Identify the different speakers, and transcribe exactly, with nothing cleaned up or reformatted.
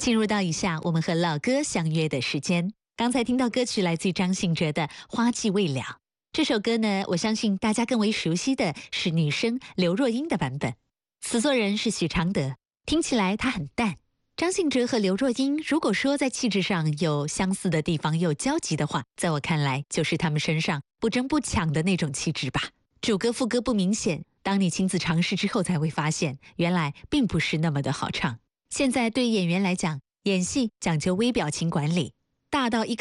Speaker 1: 进入到以下我们和老歌相约的时间。刚才听到歌曲来自于张信哲的《花季未了》。这首歌呢，我相信大家更为熟悉的是女生刘若英的版本，词作人是许常德，听起来她很淡。张信哲和刘若英如果说在气质上有相似的地方，有交集的话，在我看来就是他们身上不争不抢的那种气质吧。主歌副歌不明显，当你亲自尝试之后才会发现，原来并不是那么的好唱。现在对演员来讲，演戏讲究微表情管理，大到一个